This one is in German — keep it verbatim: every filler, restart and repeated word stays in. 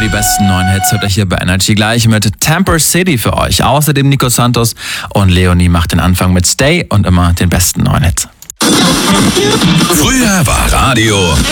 die besten neuen Hits hört ihr hier bei Energy gleich mit Tamper City für euch. Außerdem Nico Santos und Leonie macht den Anfang mit Stay und immer den besten neuen Hits. Früher war Radio